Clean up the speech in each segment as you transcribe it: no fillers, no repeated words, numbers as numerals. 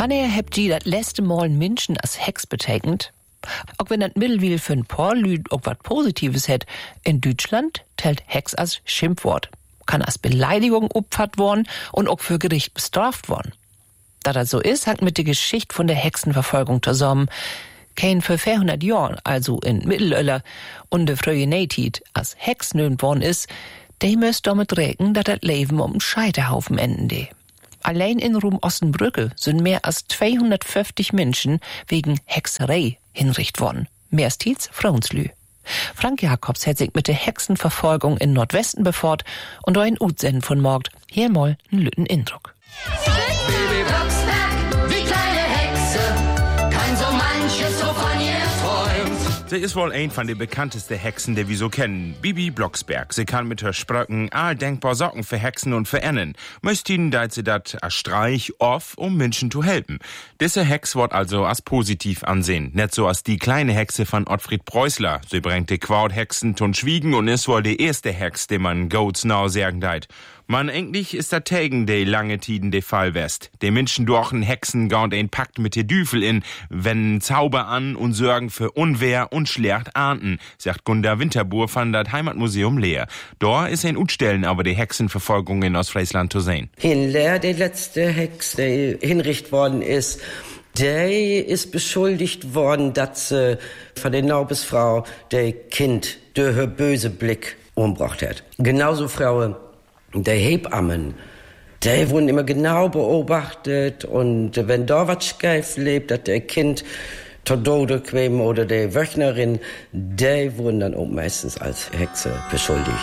Wanneer habt ihr das letzte Mal einen Menschen als Hex betekent? Auch wenn das mittlerweile für ein paar Leute auch was Positives hat, in Deutschland zählt Hex als Schimpfwort, kann als Beleidigung opfert worden und auch für Gericht bestraft worden. Da das so ist, hängt mit der Geschichte von der Hexenverfolgung zusammen. Kein für 400 Jahren, also in Mittelalter und der frühe Neuzeit, als Hex nönt worden ist, der müsst damit rechnen, dass das Leben um einen Scheiterhaufen enden de. Allein in Rom-Ossenbrücke sind mehr als 250 Menschen wegen Hexerei hinrichtet worden. Mehrstens Frauenslü. Frank Jacobs hat sich mit der Hexenverfolgung in Nordwesten befort und ein Utsenden von Morgt. Hier mal einen lütten Indruck. Bibi Blocksberg, die kleine Hexe, kann so manches, wovon ihr träumt. Sie ist wohl ein von den bekanntesten Hexen, die wir so kennen. Bibi Blocksberg. Sie kann mit her Spröcken all denkbar Socken für Hexen und für Ennen. Möcht ihnen, da sie dat a Streich off, um Menschen zu helfen. Diese Hex wird also als positiv ansehen. Nicht so als die kleine Hexe von Ottfried Preußler. Sie bringt die Quaut-Hexen tun schwiegen und ist wohl die erste Hex, die man Goats now sagen deit. Man eigentlich ist da tegen de lange Tiden de Fall west. De Menschen dorchen Hexen gaunt ein Pakt mit de Düfel in, wenn Zauber an und sorgen für Unwehr und schlecht ahnden, sagt Gunda Winterbuhr von dat Heimatmuseum Leer. Da ist ein Utstellen aber die Hexenverfolgung in Ostfriesland zu sehen. In Leer, die letzte Hex, die hinrichtet worden ist, der ist beschuldigt worden, dass sie von der Naubesfrau der Kind durch ihr böse Blick umgebracht hat. Genauso Frauen, der Hebammen, die wurden immer genau beobachtet und wenn da was schief lebt, dass der Kind zur Tode käme oder der Wöchnerin, die wurden dann auch meistens als Hexe beschuldigt.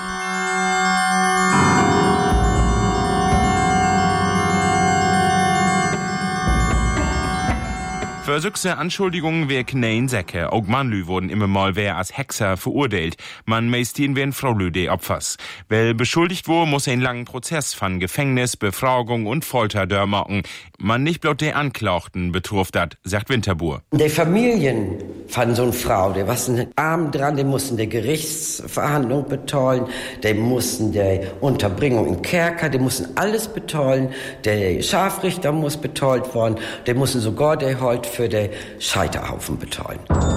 Für solche Anschuldigungen wie Knein Säcke, auch Mannlü wurden immer mal wer als Hexer verurteilt. Man meist ihn wie ein Fraulü de Opfers. Weil beschuldigt wurde, muss einen langen Prozess von Gefängnis, Befragung und Folter dörmachen. Man nicht bloß die Anklachten betrifft dat, sagt Winterbuhr. Die Familien von so einer Frau, die waren arm dran, die mussten die Gerichtsverhandlung betollen, die mussten die Unterbringung im Kerker, die mussten alles betollen, der Scharfrichter muss betollt worden, die mussten sogar die Holt für den Scheiterhaufen betollen.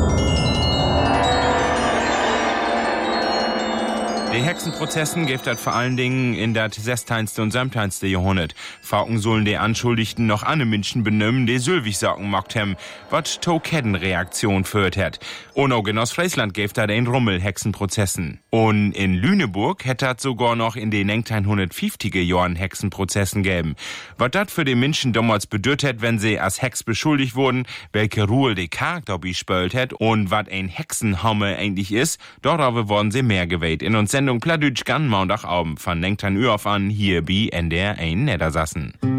Die Hexenprozessen gibt das vor allen Dingen in dat 16. und 17. Jahrhundert. Fauken sollen die Anschuldigten noch andere Menschen benimmen, die sülwig sagen mockt hem, wat to Kettenreaktion führt hat. Und auch in Ostfriesland gibt da den Rummel Hexenprozessen. Und in Lüneburg hätte dat sogar noch in den 1950er Jahren Hexenprozessen geben. Was dat für die Menschen damals bedeutet hat, wenn sie als Hex beschuldigt wurden, welche Ruhe die Charakter bespielt hat und wat ein Hexenhamme eigentlich ist, darauf wurden sie mehr gewählt. In uns Sendung Pladütsch gan Montagabend von 19 Uhr auf an hier bei NDR 1 Niedersachsen.